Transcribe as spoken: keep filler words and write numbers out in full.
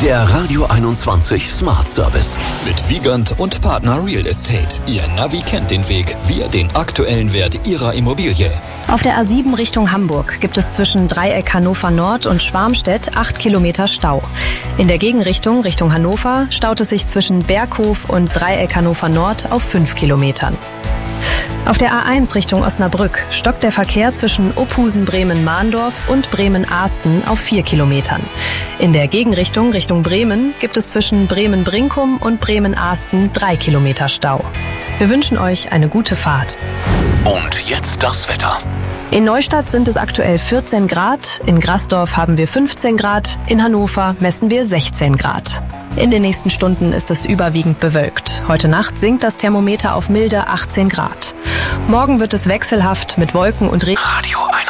Der Radio einundzwanzig Smart Service. Mit Wiegand und Partner Real Estate. Ihr Navi kennt den Weg, wir den aktuellen Wert Ihrer Immobilie. Auf der A sieben Richtung Hamburg gibt es zwischen Dreieck Hannover Nord und Schwarmstedt acht Kilometer Stau. In der Gegenrichtung Richtung Hannover staut es sich zwischen Berghof und Dreieck Hannover Nord auf fünf Kilometern. Auf der A eins Richtung Osnabrück stockt der Verkehr zwischen Ophusen-Bremen-Mahndorf und Bremen-Ahsten auf vier Kilometern. In der Gegenrichtung Richtung Bremen gibt es zwischen Bremen-Brinkum und Bremen-Ahsten drei Kilometer Stau. Wir wünschen euch eine gute Fahrt. Und jetzt das Wetter. In Neustadt sind es aktuell vierzehn Grad, in Grasdorf haben wir fünfzehn Grad, in Hannover messen wir sechzehn Grad. In den nächsten Stunden ist es überwiegend bewölkt. Heute Nacht sinkt das Thermometer auf milde achtzehn Grad. Morgen wird es wechselhaft mit Wolken und Regen. Radio einundzwanzig.